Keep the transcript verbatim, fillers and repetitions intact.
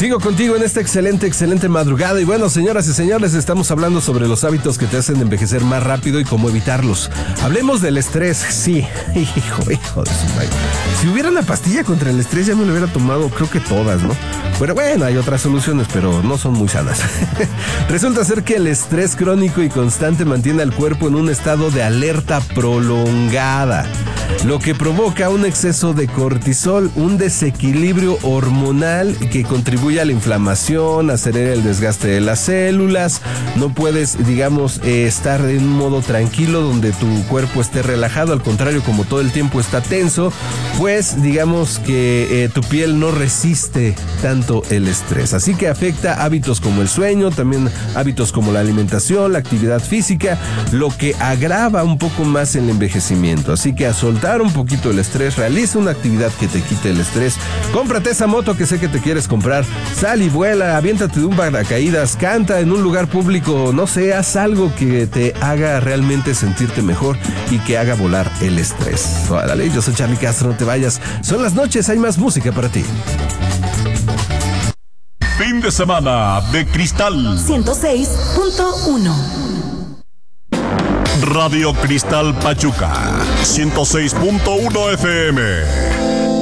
Sigo contigo en esta excelente, excelente madrugada. Y bueno, señoras y señores, estamos hablando sobre los hábitos que te hacen envejecer más rápido y cómo evitarlos. Hablemos del estrés. Sí, hijo, hijo de su madre. Si hubiera una pastilla contra el estrés, ya me lo hubiera tomado, creo que todas, ¿no? Pero bueno, hay otras soluciones, pero no son muy sanas. Resulta ser que el estrés crónico y constante mantiene al cuerpo en un estado de alerta prolongada, lo que provoca un exceso de cortisol, un desequilibrio hormonal que contribuye a la inflamación, acelera el desgaste de las células. No puedes, digamos, eh, estar en un modo tranquilo donde tu cuerpo esté relajado, al contrario, como todo el tiempo está tenso, pues digamos que eh, tu piel no resiste tanto el estrés. Así que afecta hábitos como el sueño, también hábitos como la alimentación, la actividad física, lo que agrava un poco más el envejecimiento. Así que a soltar un poquito el estrés, realiza una actividad que te quite el estrés, cómprate esa moto que sé que te quieres comprar, sal y vuela, aviéntate de un paracaídas, canta en un lugar público, no sé, haz algo que te haga realmente sentirte mejor y que haga volar el estrés. Órale, yo soy Charlie Castro, no te vayas, son las noches, hay más música para ti. Fin de semana de Cristal ciento seis punto uno. Radio Cristal Pachuca ciento seis punto uno F M.